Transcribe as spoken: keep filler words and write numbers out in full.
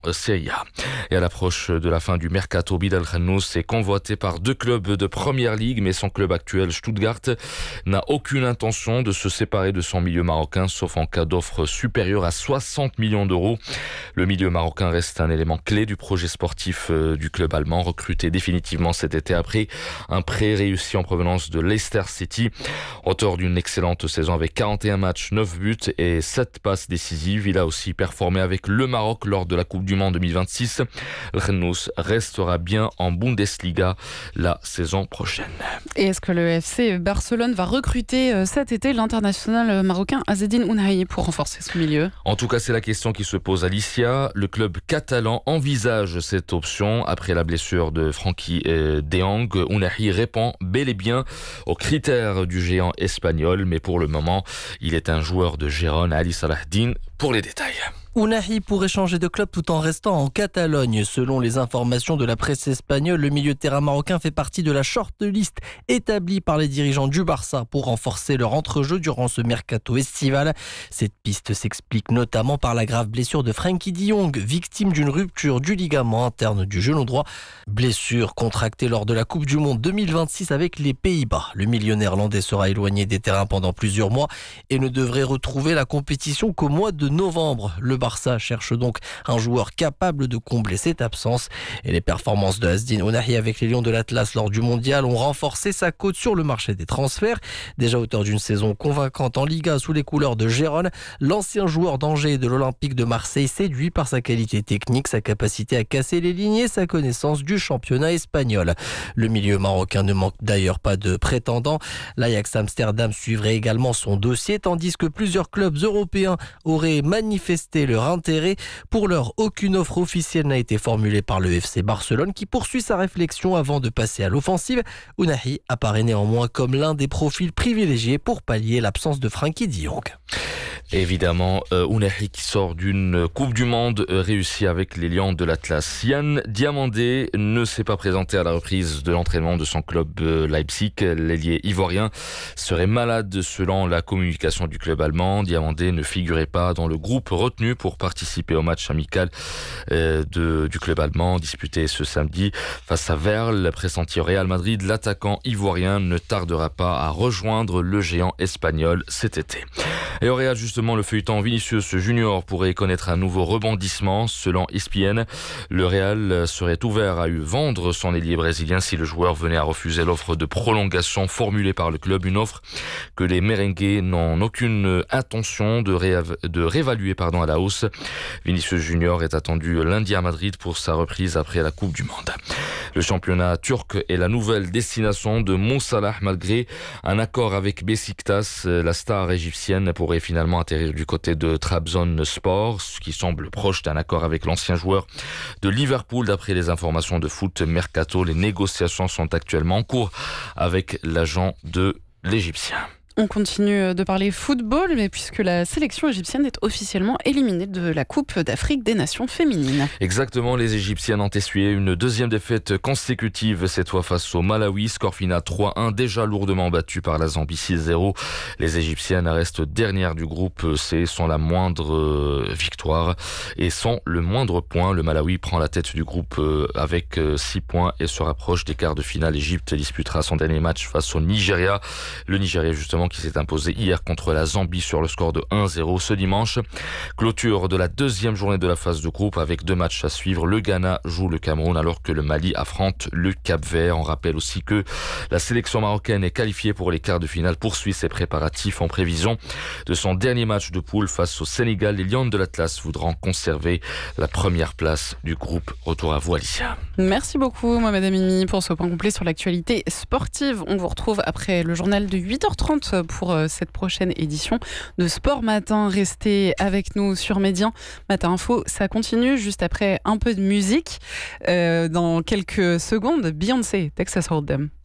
Serie A. Et à l'approche de la fin du mercato, Bilal Khannous est convoité par deux clubs de première ligue, mais son club actuel, Stuttgart, n'a aucune intention de se séparer de son milieu marocain, sauf en cas d'offre supérieure à soixante millions d'euros. Le milieu marocain reste un élément clé du projet sportif du club allemand, recruté définitivement cet été après un prêt réussi en provenance de Leicester City. Auteur d'une excellente saison avec quarante et un matchs, neuf buts et sept passes décisives, il a aussi performé avec le Maroc lors de la Coupe du Monde deux mille vingt-six. Khannous restera bien en Bundesliga la saison prochaine. Et est-ce que le F C Barcelone va recruter cet été l'international marocain Azzedine Ounahi pour renforcer son milieu? En tout cas, c'est la question qui se pose, Alicia. Le club catalan envisage cette option après la blessure de Frenkie de Jong. Ounahi répond bel et bien aux critères du géant espagnol, mais pour le moment, il est un joueur de Gérone. Ali Salahdine pour les détails. Ounahi pourrait changer de club tout en restant en Catalogne. Selon les informations de la presse espagnole, le milieu de terrain marocain fait partie de la shortlist établie par les dirigeants du Barça pour renforcer leur entrejeu durant ce mercato estival. Cette piste s'explique notamment par la grave blessure de Frenkie de Jong, victime d'une rupture du ligament interne du genou droit. Blessure contractée lors de la Coupe du Monde deux mille vingt-six avec les Pays-Bas. Le milieu néerlandais sera éloigné des terrains pendant plusieurs mois et ne devrait retrouver la compétition qu'au mois de novembre. Le Barça cherche donc un joueur capable de combler cette absence. Et les performances de Azzedine Ounahi avec les Lions de l'Atlas lors du Mondial ont renforcé sa cote sur le marché des transferts. Déjà auteur d'une saison convaincante en Liga sous les couleurs de Gérone, l'ancien joueur d'Angers et de l'Olympique de Marseille séduit par sa qualité technique, sa capacité à casser les lignes et sa connaissance du championnat espagnol. Le milieu marocain ne manque d'ailleurs pas de prétendants. L'Ajax Amsterdam suivrait également son dossier, tandis que plusieurs clubs européens auraient manifesté leur intérêt. Pour l'heure, aucune offre officielle n'a été formulée par le F C Barcelone qui poursuit sa réflexion avant de passer à l'offensive. Ounahi apparaît néanmoins comme l'un des profils privilégiés pour pallier l'absence de Frenkie de Jong. Évidemment, euh, Ounahi qui sort d'une Coupe du Monde euh, réussie avec les Lions de l'Atlas. Yann Diamandé ne s'est pas présenté à la reprise de l'entraînement de son club euh, Leipzig. L'ailier ivoirien serait malade selon la communication du club allemand. Diamandé ne figurait pas dans le groupe retenu pour participer au match amical euh, de, du club allemand disputé ce samedi face à Verl. Pressenti au Real Madrid, l'attaquant ivoirien ne tardera pas à rejoindre le géant espagnol cet été. Et au Real, justement, le feuilleton Vinicius Junior pourrait connaître un nouveau rebondissement. Selon E S P N, le Real serait ouvert à vendre son ailier brésilien si le joueur venait à refuser l'offre de prolongation formulée par le club. Une offre que les merengues n'ont aucune intention de, réav- de réévaluer pardon, à la hausse. Vinicius Junior est attendu lundi à Madrid pour sa reprise après la Coupe du Monde. Le championnat turc est la nouvelle destination de Mo Salah malgré un accord avec Beşiktaş. La star égyptienne pourrait finalement atterrir du côté de Trabzonspor, ce qui semble proche d'un accord avec l'ancien joueur de Liverpool. D'après les informations de Foot Mercato, les négociations sont actuellement en cours avec l'agent de l'Égyptien. On continue de parler football, mais puisque la sélection égyptienne est officiellement éliminée de la Coupe d'Afrique des Nations féminines. Exactement, les Égyptiennes ont essuyé une deuxième défaite consécutive, cette fois face au Malawi. Score final trois un, déjà lourdement battu par la Zambie six zéro. Les Égyptiennes restent dernières du groupe C, sont la moindre victoire et sont le moindre point. Le Malawi prend la tête du groupe avec six points et se rapproche des quarts de finale. L'Égypte disputera son dernier match face au Nigeria. Le Nigeria, justement, qui s'est imposé hier contre la Zambie sur le score de un zéro ce dimanche. Clôture de la deuxième journée de la phase de groupe avec deux matchs à suivre. Le Ghana joue le Cameroun alors que le Mali affronte le Cap-Vert. On rappelle aussi que la sélection marocaine est qualifiée pour les quarts de finale, poursuit ses préparatifs en prévision de son dernier match de poule face au Sénégal. Les Lions de l'Atlas voudront conserver la première place du groupe. Retour à vous, Alicia. Merci beaucoup, moi, Madame Mimi, pour ce point complet sur l'actualité sportive. On vous retrouve après le journal de huit heures trente pour cette prochaine édition de Sport Matin. Restez avec nous sur Médien. Matin Info, ça continue juste après un peu de musique. Euh, dans quelques secondes, Beyoncé, Texas Hold'em.